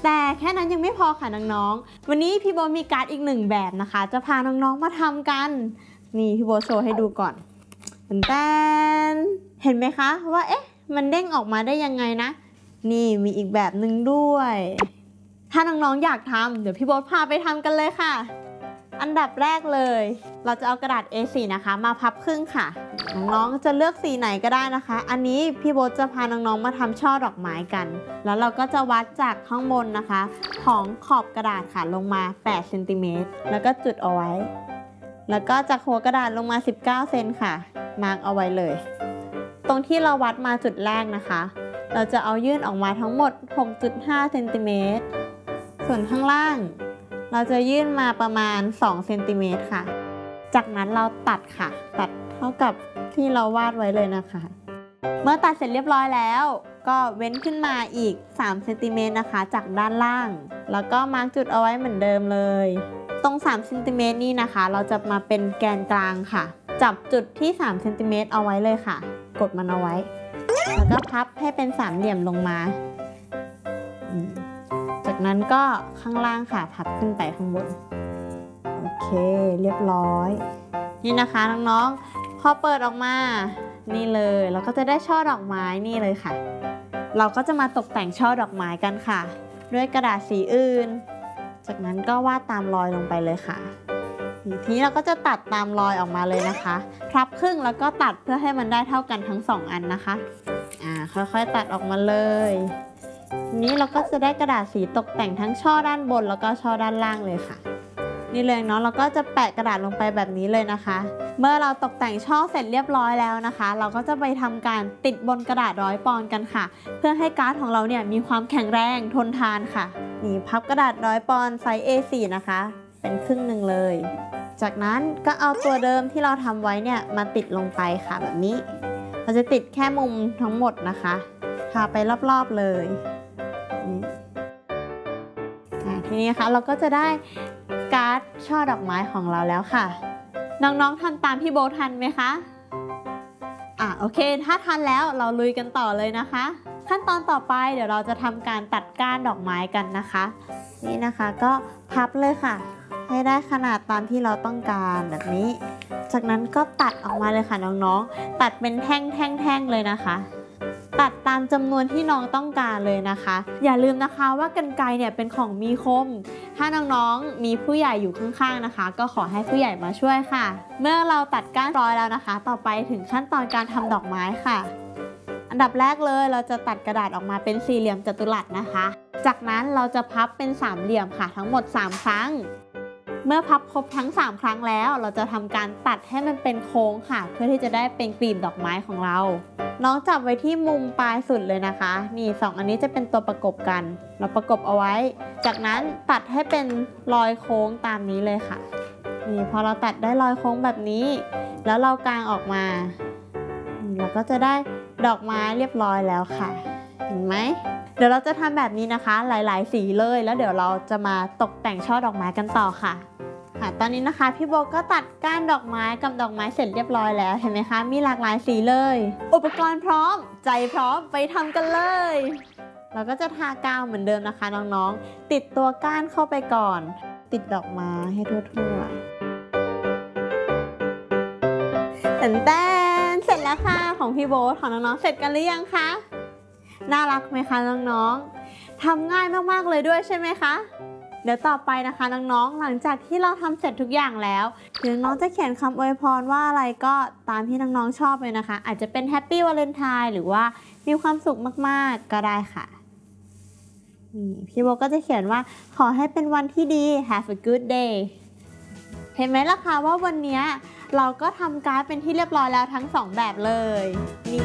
แต่แค่นั้นยังไม่พอค่ะน้องๆวันนี้พี่โบมีการ์ดอีก1แบบนะคะจะพาน้องๆมาทำกันนี่พี่โบโชว์ให้ดูก่อนแต่เห็นไหมคะว่ามันเด้งออกมาได้ยังไงนะนี่มีอีกแบบหนึ่งด้วยถ้าน้องๆอยากทำเดี๋ยวพี่โบพาไปทำกันเลยค่ะอันดับแรกเลยเราจะเอากระดาษ A4 นะคะมาพับครึ่งค่ะน้องๆจะเลือกสีไหนก็ได้นะคะอันนี้พี่โบจะพาน้องๆมาทำช่อดอกไม้กันแล้วเราก็จะวัดจากข้างบนนะคะของขอบกระดาษค่ะลงมา8เซนติเมตรแล้วก็จุดเอาไว้แล้วก็จากหัวกระดาษลงมา19เซนค่ะมาร์กเอาไว้เลยตรงที่เราวัดมาจุดแรกนะคะเราจะเอายื่นออกมาทั้งหมด 6.5 เซนติเมตรส่วนข้างล่างเราจะยื่นมาประมาณ2เซนติเมตรค่ะจากนั้นเราตัดค่ะตัดเท่ากับที่เราวาดไว้เลยนะคะเมื่อตัดเสร็จเรียบร้อยแล้วก็เว้นขึ้นมาอีก3เซนติเมตรนะคะจากด้านล่างแล้วก็มาร์กจุดเอาไว้เหมือนเดิมเลยตรง3เซนติเมตรนี่นะคะเราจะมาเป็นแกนกลางค่ะจับจุดที่3เซนติเมตรเอาไว้เลยค่ะกดมันเอาไว้แล้วก็พับให้เป็นสามเหลี่ยมลงมาจากนั้นก็ข้างล่างค่ะพับขึ้นไปข้างบนโอเคเรียบร้อยนี่นะคะน้องๆพอเปิดออกมานี่เลยเราก็จะได้ช่อดอกไม้นี่เลยค่ะเราก็จะมาตกแต่งช่อดอกไม้กันค่ะด้วยกระดาษสีอื่นจากนั้นก็วาดตามรอยลงไปเลยค่ะทีนี้เราก็จะตัดตามรอยออกมาเลยนะคะพับครึ่งแล้วก็ตัดเพื่อให้มันได้เท่ากันทั้ง2อันนะคะค่อยๆตัดออกมาเลยทีนี้เราก็จะได้กระดาษสีตกแต่งทั้งช่อด้านบนแล้วก็ช่อด้านล่างเลยค่ะนี่เลยเนาะเราก็จะแปะกระดาษลงไปแบบนี้เลยนะคะเมื่อเราตกแต่งช่อเสร็จเรียบร้อยแล้วนะคะเราก็จะไปทำการติดบนกระดาษ100 ปอนด์กันค่ะเพื่อให้การ์ดของเราเนี่ยมีความแข็งแรงทนทานค่ะนี่พับกระดาษ100 ปอนด์ไซส์ A4 นะคะเป็นครึ่งหนึ่งเลยจากนั้นก็เอาตัวเดิมที่เราทำไว้เนี่ยมาติดลงไปค่ะแบบนี้เราจะติดแค่มุมทั้งหมดนะคะทาไปรอบๆเลยทีนี้นะคะเราก็จะได้การ์ดช่อดอกไม้ของเราแล้วค่ะน้องๆทำตามพี่โบทันไหมคะโอเคถ้าทันแล้วเราลุยกันต่อเลยนะคะขั้นตอนต่อไปเดี๋ยวเราจะทำการตัดก้านดอกไม้กันนะคะนี่นะคะก็พับเลยค่ะให้ได้ขนาดตามที่เราต้องการแบบนี้จากนั้นก็ตัดออกมาเลยค่ะน้องๆตัดเป็นแท่งๆเลยนะคะตัดตามจำนวนที่น้องต้องการเลยนะคะอย่าลืมนะคะว่ากรรไกรเนี่ยเป็นของมีคมถ้าน้องๆมีผู้ใหญ่อยู่ข้างๆนะคะก็ขอให้ผู้ใหญ่มาช่วยค่ะเมื่อเราตัดก้านร้อยแล้วนะคะต่อไปถึงขั้นตอนการทำดอกไม้ค่ะอันดับแรกเลยเราจะตัดกระดาษออกมาเป็นสี่เหลี่ยมจัตุรัสนะคะจากนั้นเราจะพับเป็นสามเหลี่ยมค่ะทั้งหมด3 ครั้งเมื่อพับครบทั้ง3 ครั้งแล้วเราจะทำการตัดให้มันเป็นโค้งค่ะเพื่อที่จะได้เป็นกลีบดอกไม้ของเราน้องจับไว้ที่มุมปลายสุดเลยนะคะนี่2อันนี้จะเป็นตัวประกบกันเราประกบเอาไว้จากนั้นตัดให้เป็นรอยโค้งตามนี้เลยค่ะนี่พอเราตัดได้รอยโค้งแบบนี้แล้วเรากางออกมาเราก็จะได้ดอกไม้เรียบร้อยแล้วค่ะเห็นไหมเดี๋ยวเราจะทำแบบนี้นะคะหลายๆสีเลยแล้วเดี๋ยวเราจะมาตกแต่งช่อดอกไม้กันต่อค่ะตอนนี้นะคะพี่โบก็ตัดก้านดอกไม้กับดอกไม้เสร็จเรียบร้อยแล้วเห็นไหมคะมีหลากหลายสีเลยอุปกรณ์พร้อมใจพร้อมไปทำกันเลยเราก็จะทากาวเหมือนเดิมนะคะน้องๆติดตัวก้านเข้าไปก่อนติดดอกไม้ให้ทั่วๆแต่เสร็จแล้วค่ะของพี่โบของน้องๆเสร็จกันหรือยังคะน่ารักไหมคะน้องๆทำง่ายมากๆเลยด้วยใช่ไหมคะเดี๋ยวต่อไปนะคะน้องๆหลังจากที่เราทำเสร็จทุกอย่างแล้วเดี๋ยวน้องจะเขียนคำอวยพรว่าอะไรก็ตามที่น้องๆชอบเลยนะคะอาจจะเป็นแฮปปี้วาเลนไทน์หรือว่ามีความสุขมากๆก็ได้ค่ะนี่พี่โบก็จะเขียนว่าขอให้เป็นวันที่ดี Have a good day เห็นไหมล่ะคะว่าวันนี้เราก็ทำการ์ดเป็นที่เรียบร้อยแล้วทั้ง2 แบบเลย